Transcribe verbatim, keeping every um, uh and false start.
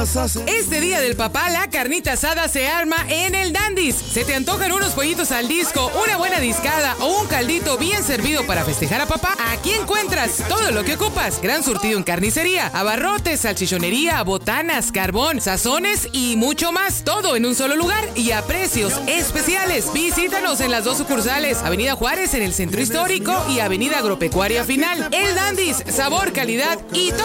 Este día del papá, la carnita asada se arma en el Dandy's. Se te antojan unos pollitos al disco, una buena discada o un caldito bien servido para festejar a papá. Aquí encuentras todo lo que ocupas. Gran surtido en carnicería, abarrotes, salchichonería, botanas, carbón, sazones y mucho más. Todo en un solo lugar y a precios especiales. Visítanos en las dos sucursales, Avenida Juárez en el Centro Histórico y Avenida Agropecuaria Final. El Dandy's, sabor, calidad y todo.